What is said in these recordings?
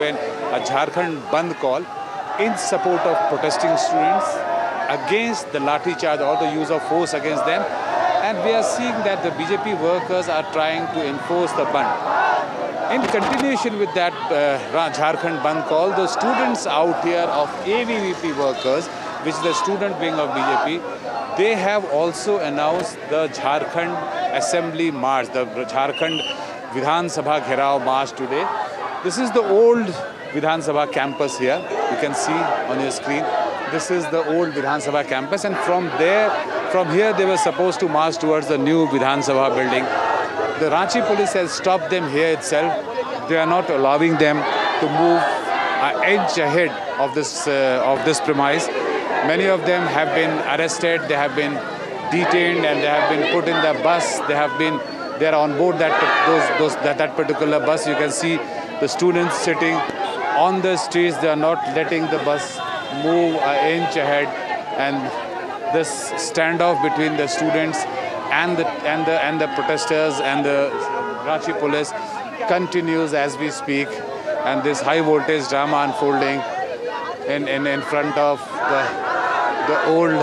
A Jharkhand Bandh call in support of protesting students against the lathi charge or the use of force against them, and we are seeing that the BJP workers are trying to enforce the Bandh. In continuation with that Jharkhand Bandh call, the students out here of ABVP workers, which is the student wing of BJP, they have also announced the Jharkhand Assembly March, the Jharkhand Vidhan Sabha Gherao March today. This is the old Vidhan Sabha campus here. You can see on your screen. This is the old Vidhan Sabha campus, and from here they were supposed to march towards the new Vidhan Sabha building. The Ranchi police has stopped them here itself. They are not allowing them to move an inch ahead of this premise. Many of them have been arrested. They have been detained, and they have been put in the bus. They are on board that particular bus. You can see the students sitting on the streets. They are not letting the bus move an inch ahead, and this standoff between the students and the protesters and the Ranchi police continues as we speak, and this high voltage drama unfolding in front of the old.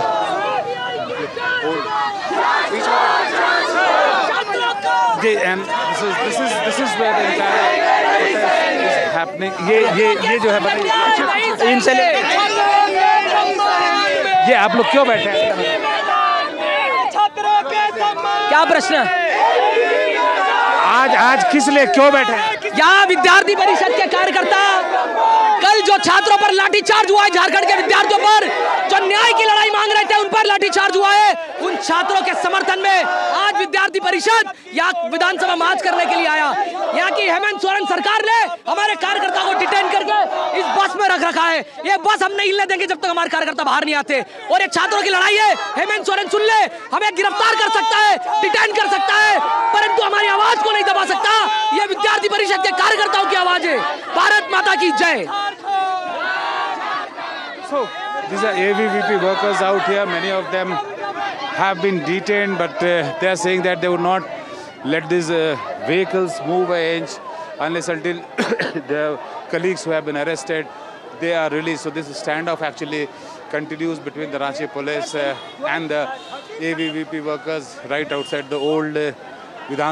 And this is where the entire protest is happening. ये जो है बताइए इनसे ये आप लोग क्यों बैठे हैं? क्या प्रश्न है? आज किस लिए क्यों बैठे हैं? यहाँ विद्यार्थी परिषद के कार्यकर्ता कल जो छात्रों पर लाठीचार्ज हुआ है, झारखंड के विद्यार्थियों पर जो न्याय की लड़ाई मांग रहे थे उन पर लाठीचार्ज हुआ है, उन छात्रों के समर्थन में आज विद्यार्थी परिषद यहाँ विधानसभा मार्च करने के लिए आया। यहाँ की हेमंत सोरेन सरकार ने हमारे कार्यकर्ता को डिटेन करके इस बस में रख रखा है। ये बस हम नहीं हिलने देंगे जब तक हमारे कार्यकर्ता बाहर नहीं आते, और ये छात्रों की लड़ाई है। हेमंत सोरेन सुन ले, हमें गिरफ्तार कर सकता है, डिटेन कर सकता है, परंतु हमारी आवाज को नहीं दबा सकता। ये विद्यार्थी परिषद के कार्यकर्ताओं की आवाज है। भारत माता की जय। So these are ABVP workers out here. Many of them have been detained, but they are saying that they would not let these vehicles move an inch unless until their colleagues who have been arrested, they are released. So this standoff actually continues between the Ranchi police and the ABVP workers right outside the old Vidhan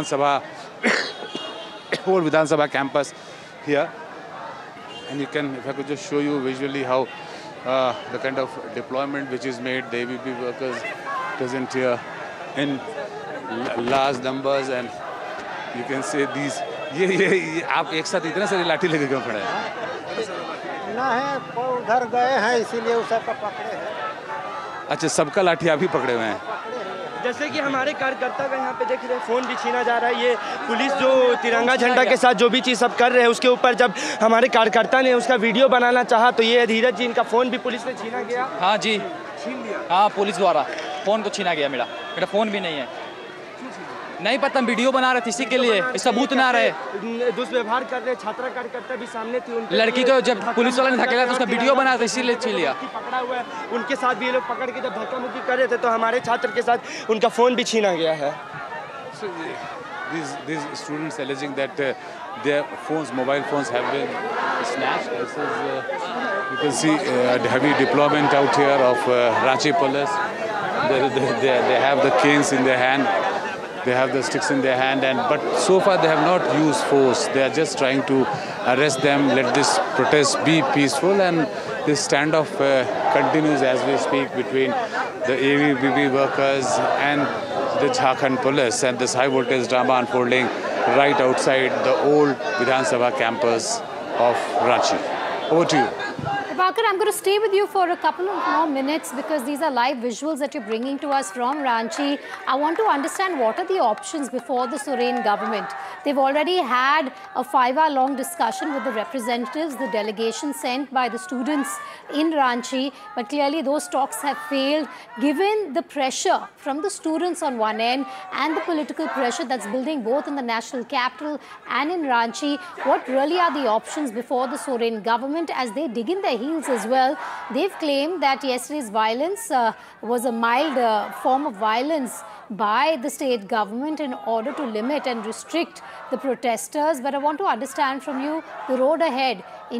Sabha campus here. And you can, if I could just show you visually how the kind of deployment which is made, the ABVP workers present here in large numbers, and you can say these. ये आप एक साथ इतने सारे लाठी लेके क्यों खड़े हैं? ना है, उधर गए हैं इसीलिए उस सबका पकड़े हैं। अच्छा, सबका लाठी आप ही पकड़े हुए हैं? जैसे कि हमारे कार्यकर्ता का यहाँ पे देख रहे हैं, फोन भी छीना जा रहा है। ये पुलिस जो तिरंगा झंडा के साथ जो भी चीज़ सब कर रहे हैं, उसके ऊपर जब हमारे कार्यकर्ता ने उसका वीडियो बनाना चाहा तो ये धीरज जी इनका फ़ोन भी पुलिस ने छीना गया। हाँ जी, छीन लिया। हाँ, पुलिस द्वारा फ़ोन को छीना गया। मेरा फ़ोन भी नहीं है। नहीं पता, हम वीडियो बना रहे थे इसी के लिए, सबूत ना रहे। दुष्व्यवहार कर रहे छात्रा कार्यकर्ता भी सामने थी। लड़की को जब पुलिस वाले ने धकेला तो उसका वीडियो बना था, इसीलिए छीन लिया। पकड़ा हुआ है, उनके साथ भी ये लोग पकड़ के जब धक्का मुक्की कर रहे थे तो हमारे छात्र के साथ उनका फ़ोन भी छीना गया है। So these students alleging that their mobile phones have been snatched. This is you can see a heavy deployment out here of Ranchi police. They have the canes in their hand. They have the sticks in their hand, but so far they have not used force. They are just trying to arrest them, let this protest be peaceful, and this standoff continues as we speak between the ABVP workers and the Jharkhand police, and this high voltage drama unfolding right outside the old Vidhan Sabha campus of Ranchi. Over to you. Prabhakar, I'm going to stay with you for a couple of more minutes because these are live visuals that you're bringing to us from Ranchi. I want to understand what are the options before the Soren government. They've already had a 5-hour-long discussion with the representatives, the delegation sent by the students in Ranchi, but clearly those talks have failed given the pressure from the students on one end and the political pressure that's building both in the national capital and in Ranchi. What really are the options before the Soren government as they dig in their heels as well? They've claimed that yesterday's violence was a mild form of violence by the state government in order to limit and restrict the protesters. But I want to understand from you the road ahead.